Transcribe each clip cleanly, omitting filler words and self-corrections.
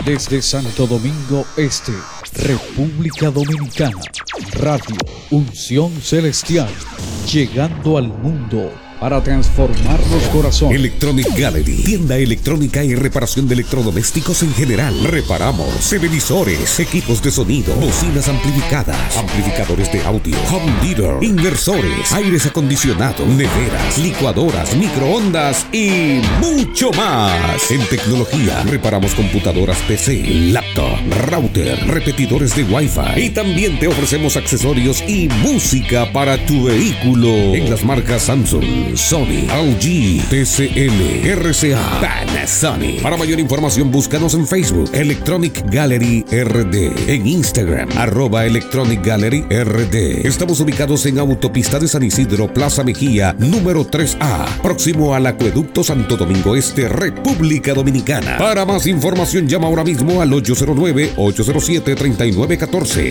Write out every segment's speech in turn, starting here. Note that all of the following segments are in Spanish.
Desde Santo Domingo Este, República Dominicana, Radio Unción Celestial, llegando al mundo para transformar los corazones. Electronic Gallery, tienda electrónica y reparación de electrodomésticos en general. Reparamos televisores, equipos de sonido, bocinas amplificadas, amplificadores de audio, home theater, inversores, aires acondicionados, neveras, licuadoras, microondas y mucho más. En tecnología, reparamos computadoras PC, laptop, router, repetidores de Wi-Fi y también te ofrecemos accesorios y música para tu vehículo en las marcas Samsung, Sony, LG, TCL, RCA, Panasonic. Para mayor información búscanos en Facebook Electronic Gallery RD, en Instagram @Electronic Gallery RD. Estamos ubicados en Autopista de San Isidro, Plaza Mejía, número 3A, próximo al Acueducto Santo Domingo Este, República Dominicana. Para más información llama ahora mismo al 809-807-3914,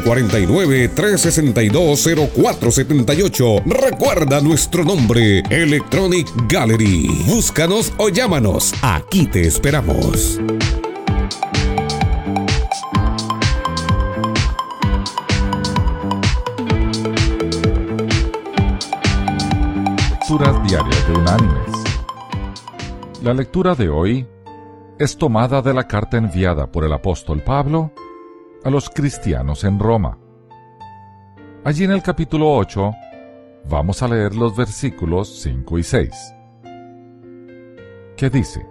849-362-0478. Recuerda nuestro nombre, Electronic Gallery. Búscanos o llámanos. Aquí te esperamos. Lecturas diarias de Unánimes. La lectura de hoy es tomada de la carta enviada por el apóstol Pablo a los cristianos en Roma. Allí en el capítulo 8 vamos a leer los versículos 5 y 6, que dice: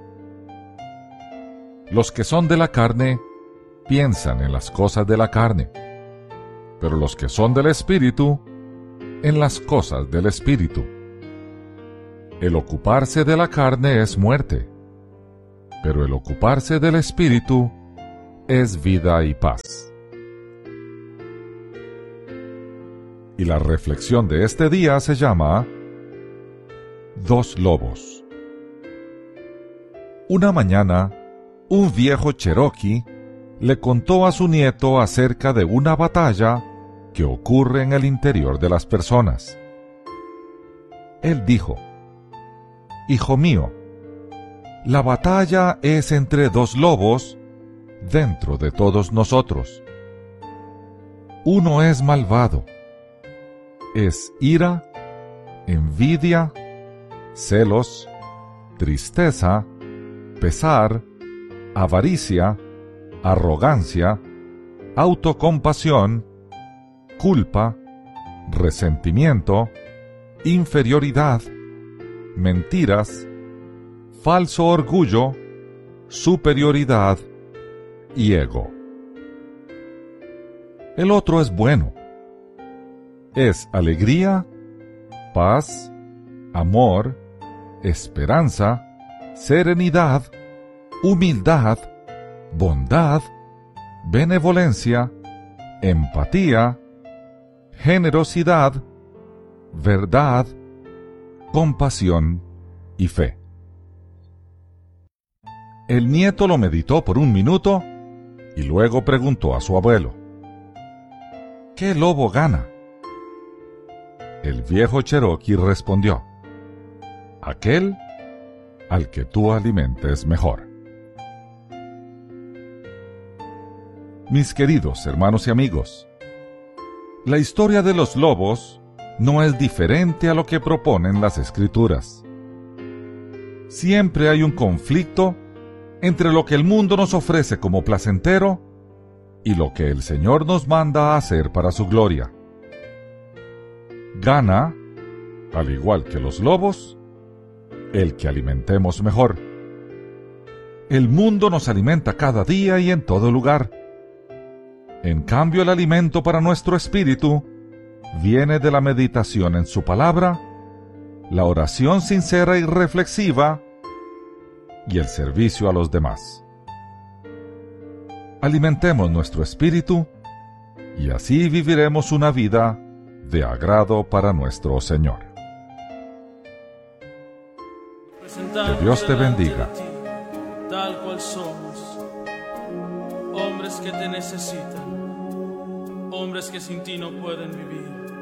Los que son de la carne piensan en las cosas de la carne, pero los que son del Espíritu, en las cosas del Espíritu. El ocuparse de la carne es muerte, pero el ocuparse del Espíritu es vida y paz. Y la reflexión de este día se llama Dos lobos. Una mañana, un viejo cherokee le contó a su nieto acerca de una batalla que ocurre en el interior de las personas. Él dijo: Hijo mío, la batalla es entre dos lobos dentro de todos nosotros. Uno es malvado, es ira, envidia, celos, tristeza, pesar, avaricia, arrogancia, autocompasión, culpa, resentimiento, inferioridad, mentiras, falso orgullo, superioridad y ego. El otro es bueno. Es alegría, paz, amor, esperanza, serenidad, humildad, bondad, benevolencia, empatía, generosidad, verdad, compasión y fe. El nieto lo meditó por un minuto y luego preguntó a su abuelo: ¿Qué lobo gana? El viejo cherokee respondió: aquel al que tú alimentes mejor. Mis queridos hermanos y amigos, la historia de los lobos no es diferente a lo que proponen las Escrituras. Siempre hay un conflicto entre lo que el mundo nos ofrece como placentero y lo que el Señor nos manda a hacer para su gloria. Gana, al igual que los lobos, el que alimentemos mejor. El mundo nos alimenta cada día y en todo lugar. En cambio, el alimento para nuestro espíritu viene de la meditación en su palabra, la oración sincera y reflexiva y el servicio a los demás. Alimentemos nuestro espíritu y así viviremos una vida de agrado para nuestro Señor. Que Dios te bendiga. Tal cual somos, hombres que te necesitan, hombres que sin ti no pueden vivir.